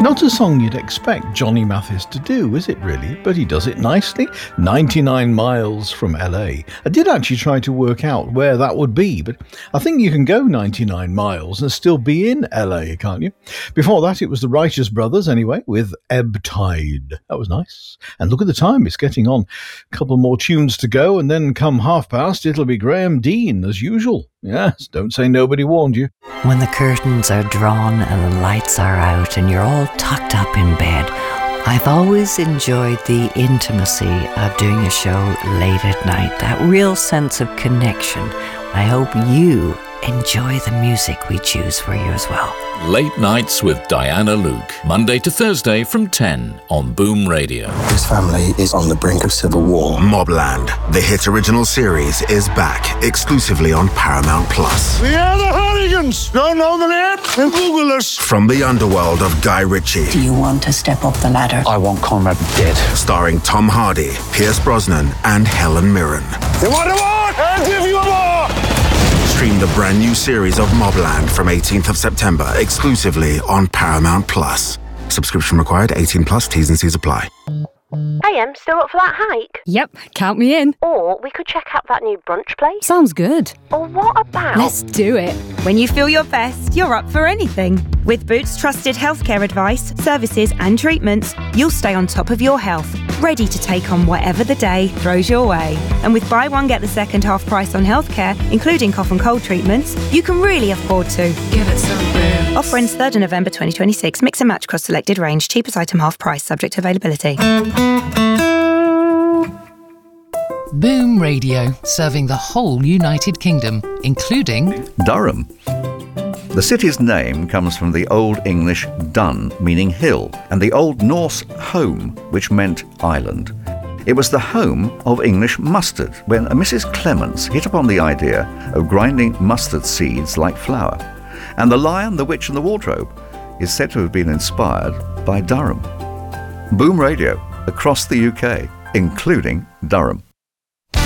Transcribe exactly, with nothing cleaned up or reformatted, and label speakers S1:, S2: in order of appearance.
S1: Not a song you'd expect Johnny Mathis to do, is it really? But he does it nicely. ninety-nine miles from L A. I did actually try to work out where that would be, but I think you can go ninety-nine miles and still be in L A, can't you? Before that, it was the Righteous Brothers, anyway, with Ebb Tide. That was nice. And look at the time, it's getting on. A couple more tunes to go, and then come half past, it'll be Graham Dean, as usual. Yes, don't say nobody warned you.
S2: When the curtains are drawn and the lights are out and you're all tucked up in bed, I've always enjoyed the intimacy of doing a show late at night, that real sense of connection. I hope you enjoy the music we choose for you as well.
S3: Late Nights with Diana Luke, Monday to Thursday from ten on Boom Radio.
S4: This family is on the brink of civil war.
S5: Mobland, the hit original series, is back exclusively on Paramount Plus.
S6: We are the Hooligans! Don't know the name? Then Google us.
S5: From the underworld of Guy Ritchie.
S7: Do you want to step up the ladder?
S4: I want Conrad dead.
S5: Starring Tom Hardy, Pierce Brosnan, and Helen Mirren.
S6: You want a war? I'll give you a war!
S5: Stream the brand new series of Mobland from eighteenth of September exclusively on Paramount Plus. Subscription required, eighteen plus, T's and C's apply.
S8: Hey, Em, still up for that hike?
S9: Yep, count me in.
S8: Or we could check out that new brunch place.
S9: Sounds good.
S8: Or what about...
S9: Let's do it.
S10: When you feel your best, you're up for anything. With Boots trusted healthcare advice, services and treatments, you'll stay on top of your health, ready to take on whatever the day throws your way. And with buy one, get the second half price on healthcare, including cough and cold treatments, you can really afford to.
S11: Give it some Boots.
S10: Offer ends third of November twenty twenty-six. Mix and match across selected range. Cheapest item half price, subject to availability.
S11: Boom Radio, serving the whole United Kingdom, including
S12: Durham. The city's name comes from the Old English dun, meaning hill, and the Old Norse home, which meant island. It was the home of English mustard when Missus Clements hit upon the idea of grinding mustard seeds like flour. And The Lion, the Witch and the Wardrobe is said to have been inspired by Durham. Boom Radio, across the U K, including Durham.